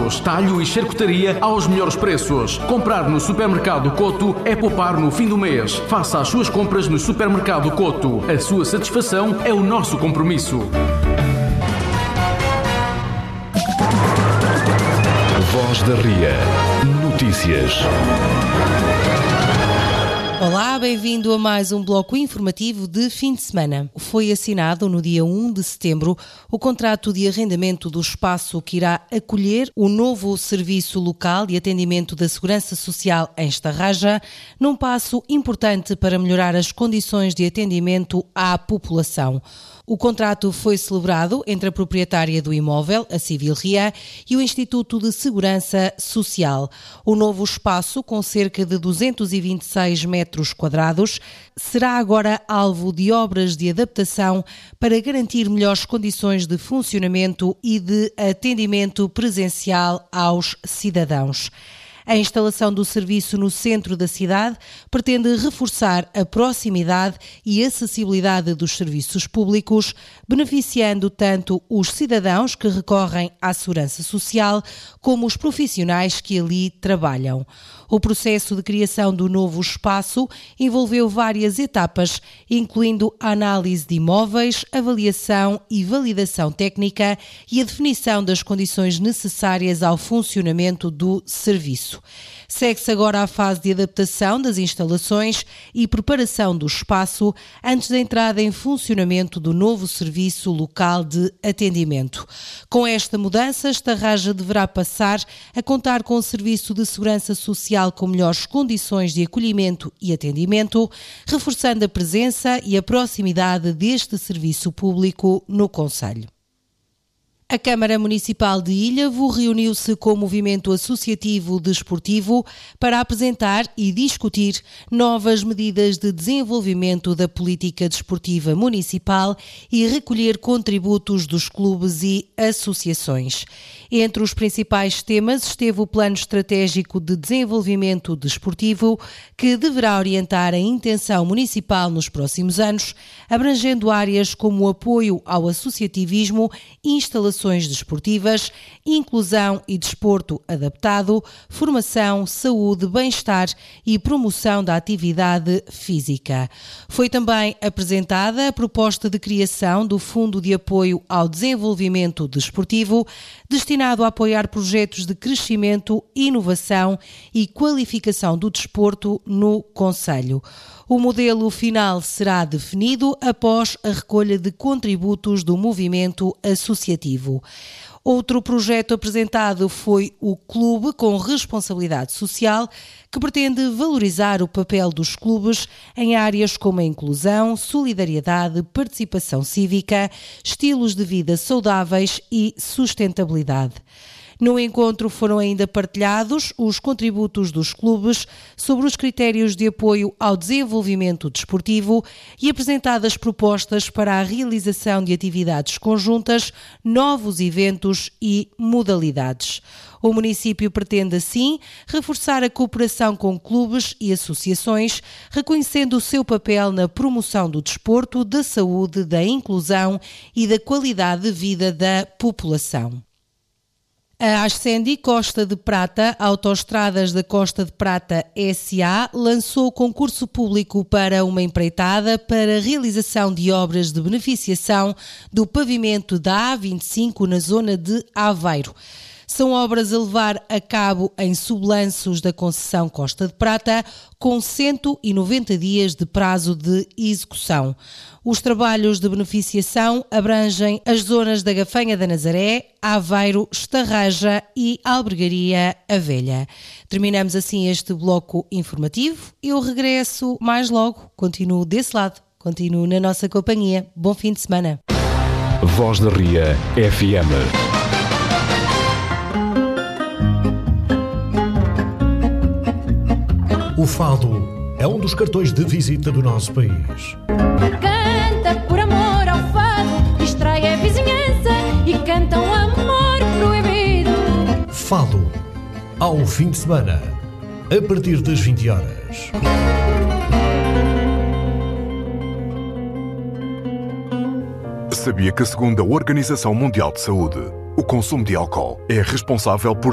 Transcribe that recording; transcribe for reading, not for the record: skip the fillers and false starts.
calçados, talho e charcutaria aos melhores preços. Comprar no Supermercado Coto é poupar no fim do mês. Faça as suas compras no Supermercado Coto. A sua satisfação é o nosso compromisso. Voz da Ria. Notícias. Olá, bem-vindo a mais um bloco informativo de fim de semana. Foi assinado no dia 1 de setembro o contrato de arrendamento do espaço que irá acolher o novo Serviço Local de Atendimento da Segurança Social em Estarraja, num passo importante para melhorar as condições de atendimento à população. O contrato foi celebrado entre a proprietária do imóvel, a Civil Ria, e o Instituto de Segurança Social. O novo espaço, com cerca de 226 metros quadrados, será agora alvo de obras de adaptação para garantir melhores condições de funcionamento e de atendimento presencial aos cidadãos. A instalação do serviço no centro da cidade pretende reforçar a proximidade e acessibilidade dos serviços públicos, beneficiando tanto os cidadãos que recorrem à segurança social como os profissionais que ali trabalham. O processo de criação do novo espaço envolveu várias etapas, incluindo a análise de imóveis, avaliação e validação técnica e a definição das condições necessárias ao funcionamento do serviço. Segue-se agora a fase de adaptação das instalações e preparação do espaço antes da entrada em funcionamento do novo Serviço Local de Atendimento. Com esta mudança, Estarraja deverá passar a contar com o Serviço de Segurança Social com melhores condições de acolhimento e atendimento, reforçando a presença e a proximidade deste serviço público no concelho. A Câmara Municipal de Ilhavo reuniu-se com o Movimento Associativo Desportivo para apresentar e discutir novas medidas de desenvolvimento da política desportiva municipal e recolher contributos dos clubes e associações. Entre os principais temas esteve o Plano Estratégico de Desenvolvimento Desportivo, que deverá orientar a intenção municipal nos próximos anos, abrangendo áreas como o apoio ao associativismo, instalações desportivas, inclusão e desporto adaptado, formação, saúde, bem-estar e promoção da atividade física. Foi também apresentada a proposta de criação do Fundo de Apoio ao Desenvolvimento Desportivo, destinado a apoiar projetos de crescimento, inovação e qualificação do desporto no concelho. O modelo final será definido após a recolha de contributos do movimento associativo. Outro projeto apresentado foi o Clube com Responsabilidade Social, que pretende valorizar o papel dos clubes em áreas como a inclusão, solidariedade, participação cívica, estilos de vida saudáveis e sustentabilidade. No encontro foram ainda partilhados os contributos dos clubes sobre os critérios de apoio ao desenvolvimento desportivo e apresentadas propostas para a realização de atividades conjuntas, novos eventos e modalidades. O município pretende, assim, reforçar a cooperação com clubes e associações, reconhecendo o seu papel na promoção do desporto, da saúde, da inclusão e da qualidade de vida da população. A Ascendi Costa de Prata, Autoestradas da Costa de Prata S.A., lançou concurso público para uma empreitada para a realização de obras de beneficiação do pavimento da A25 na zona de Aveiro. São obras a levar a cabo em sublanços da concessão Costa de Prata, com 190 dias de prazo de execução. Os trabalhos de beneficiação abrangem as zonas da Gafanha da Nazaré, Aveiro, Estarraja e Albergaria a Velha. Terminamos assim este bloco informativo. Eu regresso mais logo. Continuo desse lado. Continuo na nossa companhia. Bom fim de semana. Voz da Ria FM. O fado é um dos cartões de visita do nosso país. Canta por amor ao fado, distrai a vizinhança e canta um amor proibido. Fado, ao fim de semana, a partir das 20 horas. Sabia que, segundo a Organização Mundial de Saúde, o consumo de álcool é responsável por